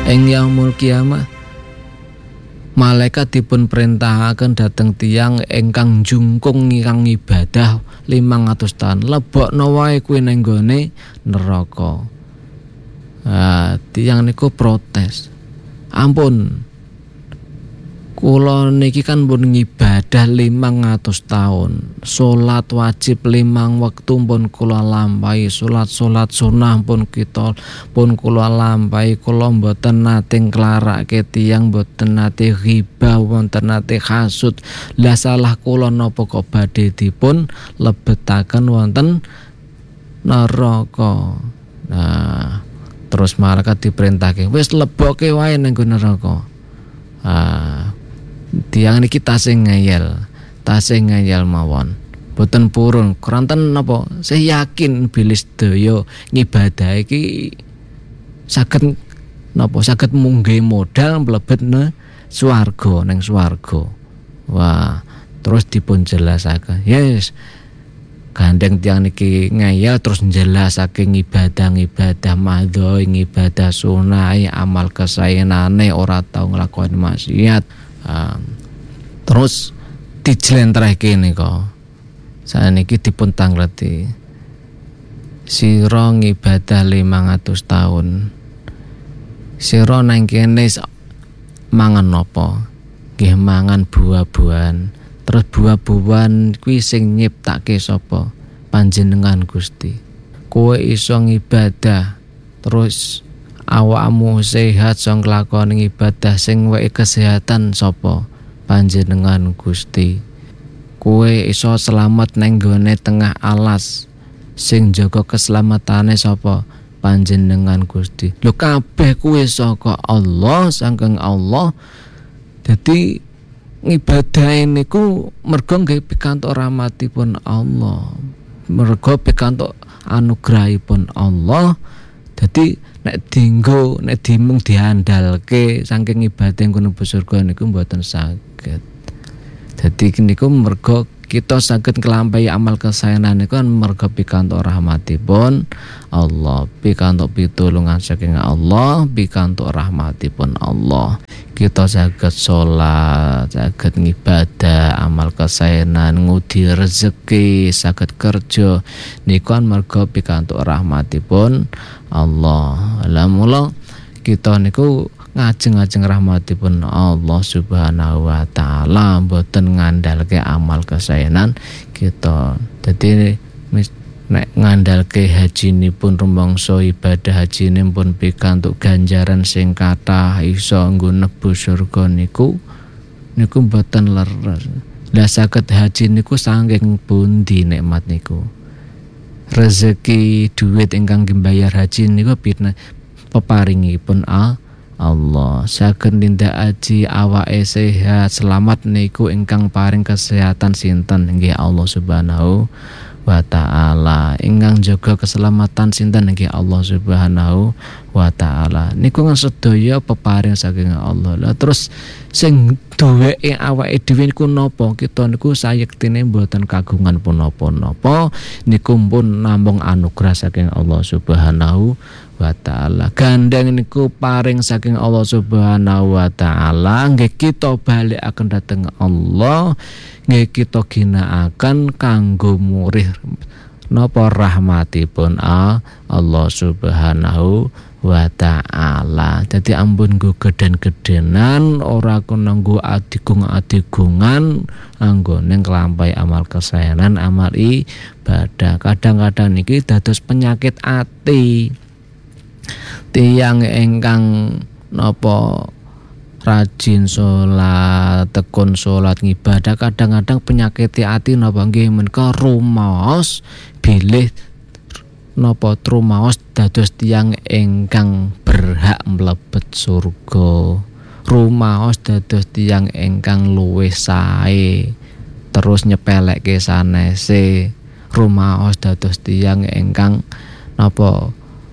Ing yaumul kiamah malaikat dipun perintahaken dhateng tiyang ingkang jungkung ingkang ibadah 500 tahun lebokno wae kuwi ning nggone neraka. Tiyang niku protes. Ampun, kula niki kan pun ngibadah 500 tahun. Salat wajib 5 wektu pun kula lampahi, salat sunah pun kula lampahi. Kula mboten nate nglarake tiyang, mboten nate ghibah, mboten nate hasud. Lah salah kula napa kok badhe dipun lebetaken wonten neraka. Nah, terus malaikat diperintahke, wis leboke wae ning neraka. Tiyang niki tasih ngeyel mawon. Boten purun, keranten napa? Saya yakin bilis daya ngibadah iki saged napa saged munggah modal mlebet swarga ning swarga. Wah, terus dipun jelasaken. Yes. Gandeng tiyang niki ngeyel terus njelasake ibadah madho, ibadah sunah, amal kesayenane ora tau nglakoni maksiat. Terus dijlentrehke nika. Saniki dipun tangleti. Sira ngibadah 500 tahun. Sira nang kene mangan napa? Nggih mangan buah-buahan. Terus buah-buahan kuwi sing nyiptake sapa? Panjenengan Gusti. Kowe iso ngibadah terus awakmu sehat sing nglakoni ibadah sing weke kesehatan sapa? Panjenengan Gusti. Kowe iso selamat nang gone tengah alas sing jaga keselamatane sapa? Panjenengan Gusti. Lho kabeh kuwi saka Allah, saking Allah. Dadi ngibadah niku mergo nggih pikantuk rahmatipun Allah, mergo pikantuk anugrahipun Allah. Dadi nek dimung diandalke saking ibadah kono surga niku mboten saged. Dadi niku mergo kita saged nglampahi amal kesaenan niku kan mergo pikantuk rahmatipun Allah, pikantuk pitulungan saking Allah, pikantuk rahmatipun Allah. Kita saged sholat, saged ngibadah, amal kesaenan, ngudi rezeki, saged kerja niku kan mergo pikantuk rahmatipun Allah. Lah mula kita niku ngajeng-ajeng rahmatipun Allah Subhanahu wa taala, mboten ngandalke amal kesaenan kita. Dadi nek ngandalke hajinipun rumangsa ibadah hajinipun pikantuk ganjaran sing kathah iso nggo nebu surga niku mboten leres. Lah saged haji niku saking pundi nikmat niku? Rezeki duit ingkang mbayar haji niku peparingipun Allah. Saged nindak haji awake sehat selamat niku ingkang paring kesehatan sinten? Nggih Allah Subhanahu wa ta'ala. Ingkang jaga keselamatan sinten? Nggih Allah Subhanahu wa ta'ala. Niku kan sedaya peparing saking Allah. Lah terus sing duweke awake dhewe niku napa? Kita niku sayektine mboten kagungan pun napa-napa, niku pun namung anugerah saking Allah Subhanahu wa ta'ala. Gandeng niku paring saking Allah Subhanahu wa ta'ala. Nggih kita balikaken dhateng Allah, nggih kita ginakaken kanggo murih napa rahmatipun Allah Subhanahu wa ta'ala. Dadi ampun nggo geden-gedenan, ora kena nggo adigung-adigungan anggone nglampahi amal kesaenan, amal ibadah. Kadang-kadang niki dados penyakit ati. Tiyang ingkang napa rajin sholat, tekun sholat ngibadah, kadang-kadang penyakit ati napa nggih menika rumaos bilih napa trumaos dados tiyang ingkang berhak mlebet surga, rumaos dados tiyang ingkang luwih sae terus nyepelekke sanese, rumaos dados tiyang ingkang napa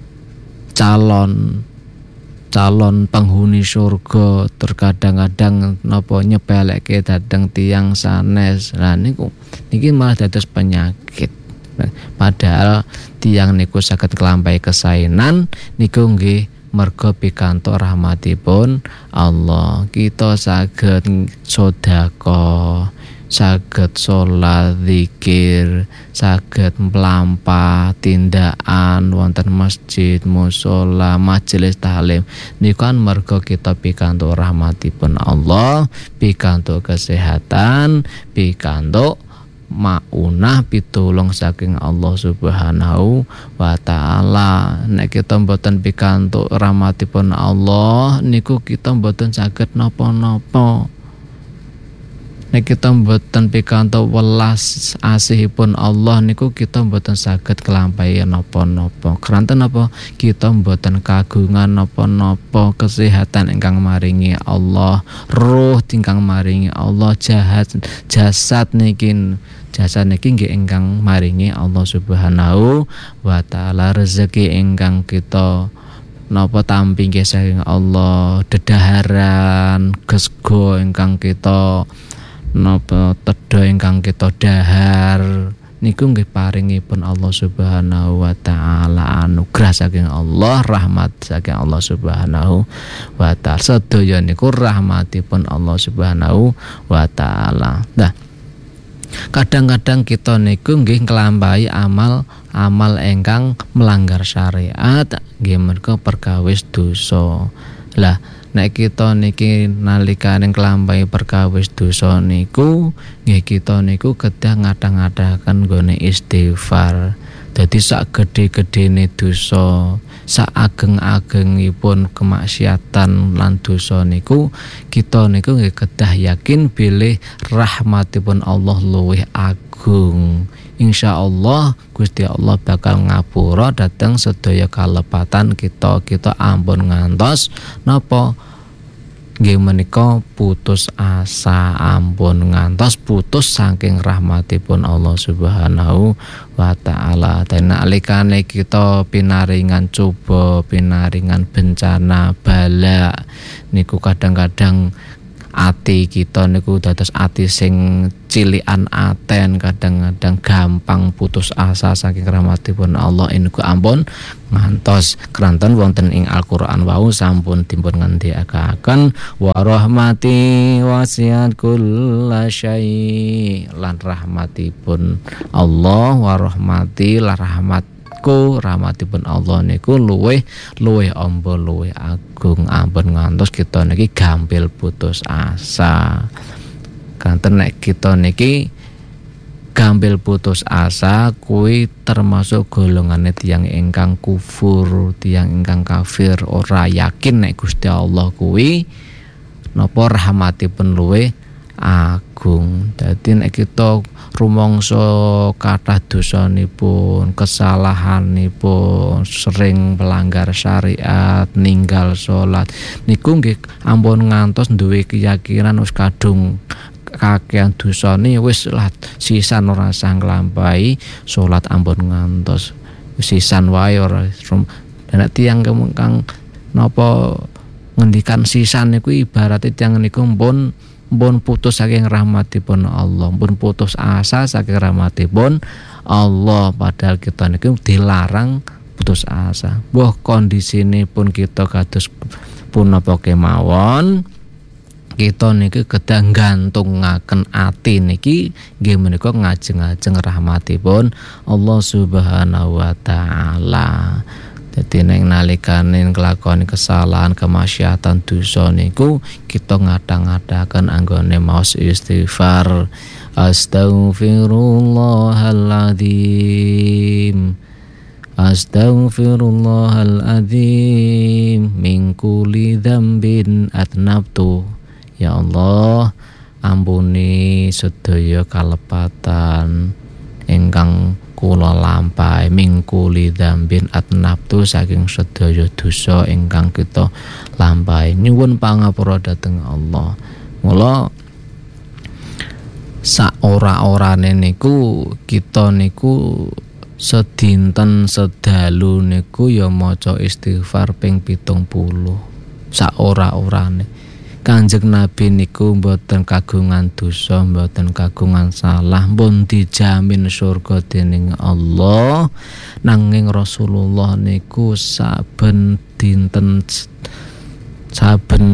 calon penghuni surga, terkadang-kadang napa nyepelekke dhateng tiyang sanes. Lah niki malah dados penyakit. Padahal tiyang niku saged nglampahi kesaenan niku nggih merga pikantuk rahmatipun Allah. Kita saged sedekah, saged salat, zikir, saged mlampah tindakan wonten masjid, musala, majelis taklim niku kan merga kita pikantuk rahmatipun Allah, pikantuk kesehatan, pikantuk maunah pitulung saking Allah Subhanahu wa taala. Nek kita mboten pikantuk rahmatipun Allah niku kita mboten saged napa-napa. Nek kita mboten pikantuk welas asihipun Allah niku kita mboten saged kelampahi napa-napa. Keranten napa? Kita mboten kagungan napa-napa, kesehatan ingkang maringi Allah, ruh ingkang maringi Allah, jasad niki nggih ingkang maringi Allah Subhanahu wa taala. Rezeki ingkang kita napa tampi nggih saking Allah, dedaharan gesgo ingkang kita napa tedha ingkang kita dahar niku nggih paringipun Allah Subhanahu wa taala, anugerah saking Allah, rahmat saking Allah Subhanahu wa taala. Sedaya niku rahmatipun Allah Subhanahu wa taala. Nah, kadang-kadang kita niku nggih nglampahi amal ingkang melanggar syariat nggih merga perkawis dosa. Lah nek kita niki nalikane nglampahi perkawis dosa niku nggih kita niku kedah ngadang-adangaken nggone istighfar. Dadi sak gedhe-gedhene dosa, sak ageng-agengipun kemaksiatan lan dosa niku kita niku nggih kedah yakin bilih rahmatipun Allah luwih agung. Insyaallah Gusti Allah bakal ngapura dhateng sedaya kalepatan kita ampun ngantos napa nggih menika putus asa, ampun ngantos putus saking rahmatipun Allah Subhanahu wa taala. Nalikane kita pinaringan coba, pinaringan bencana, bala niku kadang-kadang ati kita niku dados ati sing cilikan aten, kadang-kadang gampang putus asa saking rahmatipun Allah niku ampun ngantos keranten wonten ing Al-Qur'an wau sampun dipun ngendikaken wa rahmati wasiat kullasyai, lan rahmatipun Allah wa rahmati la rahmatipun Allah niku luwih amba luwih agung, ampun ngantos kita niki gampil putus asa. Kanten nek kita niki gampil putus asa kuwi termasuk golongane tiyang ingkang kufur, tiyang ingkang kafir, ora yakin nek Gusti Allah kuwi napa rahmatipun luwih agung. Dadi nek kita rumangsa kathah dosanipun, kesalahanipun, sering melanggar syariat, ninggal salat niku nggih ampun ngantos duwe keyakinan wis kadung kakean dosane wis lah sisan ora sah nglampahi salat, ampun ngantos sisan wae ora. Dan tiyang kang napa ngendikan sisan niku ibarat tiyang niku pun putus saking rahmatipun Allah, pun putus asa saking rahmatipun Allah, padahal kita niku dilarang putus asa. Mbah kondisine pun kita kados punapa kemawon, kita niki kedah gantungaken ati niki nggih menika ngajeng-ajeng rahmatipun Allah Subhanahu wa taala. Dadi nek nalikane nglakoni kesalahan, kemaksiatan, dosa niku kita ngadang-adangaken anggone maos istighfar. Astaghfirullahaladzim, astaghfirullahaladzim min kulli dzambin atnabtu. Ya Allah, ampuni sedaya kalepatan ingkang kula lampahi, mingkuli dzambin atnabtu saking sedaya dosa ingkang kita lampahi. Nyuwun pangapura dhateng Allah. Mula saora-orane niku kita niku sedinten sedalu niku ya maca istighfar ping 70 saora-orane. Kanjeng Nabi niku mboten kagungan dosa, mboten kagungan salah, pun dijamin surga dening Allah. Nanging Rasulullah niku saben dinten saben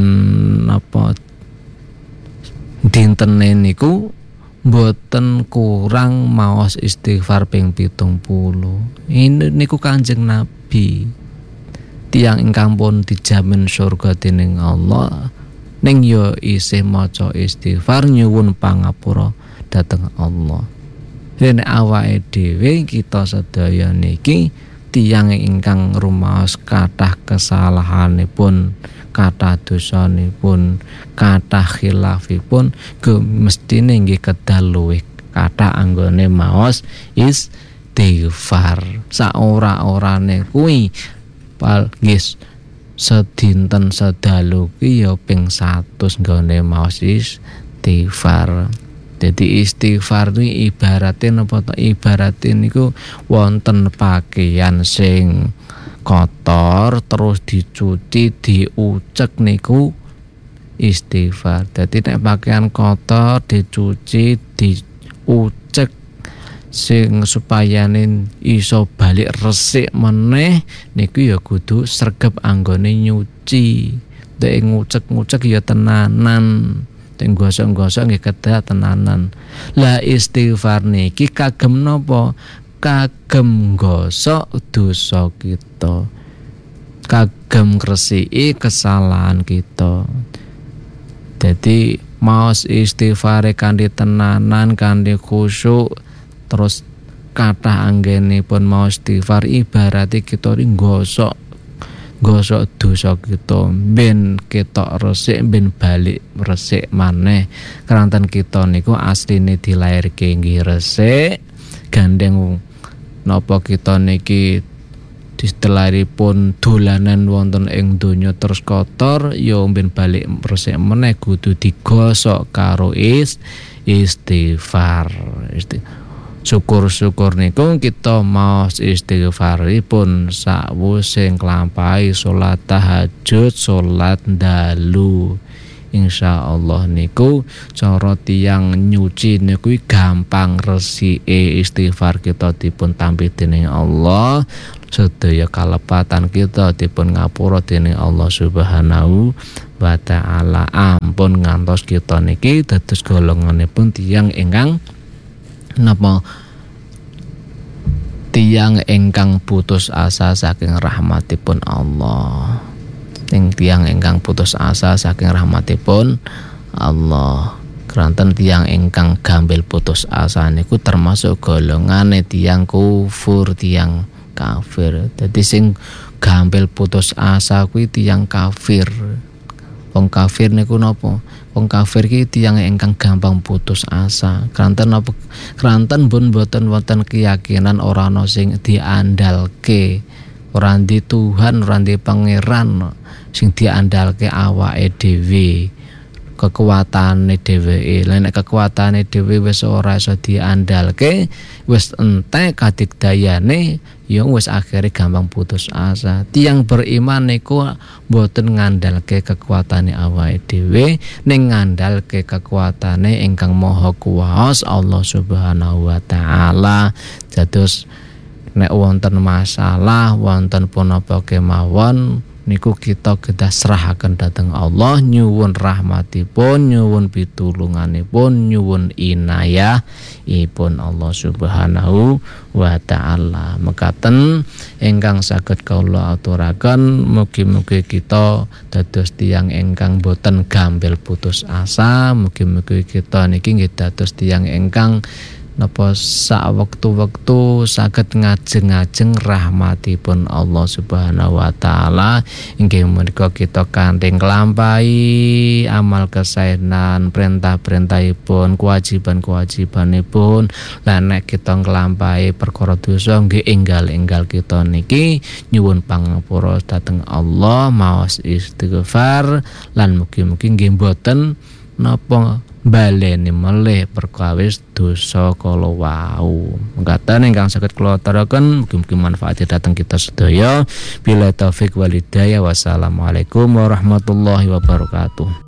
dintene niku mboten kurang maos istighfar ping 70. Ini niku Kanjeng Nabi. Tiyang ingkang pun dijamin surga dening Allah ning yo isih maca istighfar nyuwun pangapura dhateng Allah. Dene awake dhewe kita sedaya niki tiyang ingkang rumaos kathah kesalahanipun, kathah dosanipun, kathah khilafipun, mestine nggih kedah luwih kathah anggone maos istighfar. Saora-orane kuwi palgis sedinten sedalu ki ya ping 100 nggone maos istighfar. Jadi istighfar kuwi ibarate napa to? Ibarate niku wonten pakaian sing kotor terus dicuci diucek niku istighfar. Dadi nek pakaian kotor dicuci diucek sing supayane iso balik resik meneh niku ya kudu sregep anggone nyuci. Dek ngucek-ngucek ya tenanan, dek gosok-gosok nggih kedah tenanan. Lah istighfar niki kagem napa? Kagem gosok dosa kita, kagem ngresiki kesalahan kita. Jadi maos istighfare kanthi tenanan, kanthi khusyuk, terus kathah anggenipun maos istighfar ibarate kita gosok dosa kita ben ketok resik, ben balik resik maneh. Keranten kita niku asline dilairke nggih resik, gandeng napa kita niki distelaripun dolanan wonten ing donya terus kotor ya ben balik resik meneh kudu digosok karo istighfar. Syukur-syukur niku kita maos istighfaripun sakwise nglampahi salat tahajud, salat dalu. Insyaallah niku cara tiyang nyuci niku gampang resike istighfar kita dipun tampi dening Allah. Sedaya kalepatan kita dipun ngapura dening Allah Subhanahu wa taala. Ampun ngantos kita niki dados golonganipun tiyang ingkang napa tiyang ingkang putus asa saking rahmatipun Allah. Tiyang ingkang putus asa saking rahmatipun Allah. Keranten tiyang ingkang gampil putus asa niku termasuk golongane tiyang kufur, tiyang kafir. Dadi sing gampil putus asa kuwi tiyang kafir. Wong kafir niku napa? Wong kafir ki tiyang ingkang gampang putus asa. Keranten napa? Keranten pun boten wonten keyakinan ora ana sing diandalke. Ora ndi Tuhan, ora ndi pangeran sing diandalke awake dhewe. Kekuatane dheweke. Lah nek kekuatane dhewe wis ora iso diandalke, wis entek kadigdayane, ya wis akhire gampang putus asa. Tiyang beriman niku mboten ngandalke kekuatane awake dhewe, ning ngandalke kekuatane ingkang Maha Kuwasa Allah Subhanahu wa taala. Dados nek wonten masalah, wonten punapa kemawon niku kita kedah serahaken dhateng Allah, nyuwun rahmatipun, nyuwun pitulunganipun, nyuwun inayahipun Allah Subhanahu wa taala. Mekaten ingkang saged kula aturaken, mugi-mugi kita dados tiyang ingkang boten gampil putus asa, mugi-mugi kita niki nggih dados tiyang ingkang napa sak wektu-wektu saged ngajeng-ajeng rahmatipun Allah Subhanahu wa taala. Inggih menika kita kanthi nglampahi amal kesaenan, perintah-perintahipun, kewajiban-kewajibanipun. Lan nek kita nglampahi perkara dosa nggih enggal-enggal kita niki nyuwun pangapura dhateng Allah, maos istighfar lan mugi-mugi nggih mboten napa baleni melih perkawis dosa kala wau. Mekaten ingkang saged kula aturaken, mugi-mugi manfaat dhateng kita sedaya. Bila taufik wal hidayah. Wassalamualaikum warahmatullahi wabarakatuh.